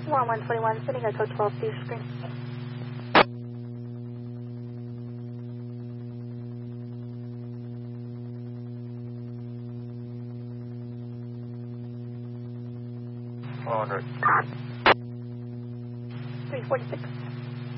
121, sending a code 12 to screen. Order. 346.